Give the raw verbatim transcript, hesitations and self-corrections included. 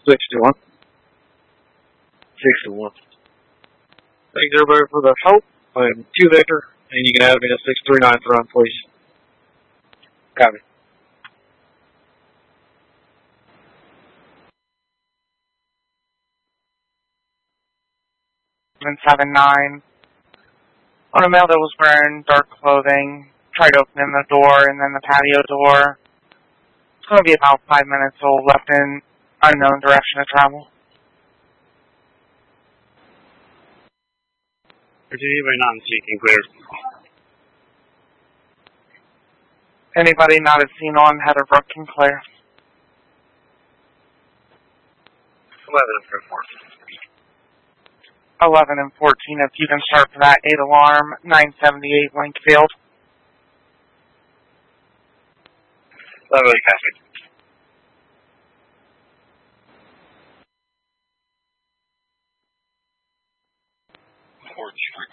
Six to one. Six to one. Thanks everybody for the help. I'm two Victor, and you can add me to six three nine throne, please. Copy. seven nine. On a male that was wearing dark clothing, tried opening the door and then the patio door. It's going to be about five minutes old, left in unknown direction of travel. Virginia by non-speaking, clear. Anybody not at scene on Heatherbrook can clear. eleven and four. eleven and fourteen, if you can start for that eight alarm, nine seventy-eight Linkfield. Lovely, copy. Four, three.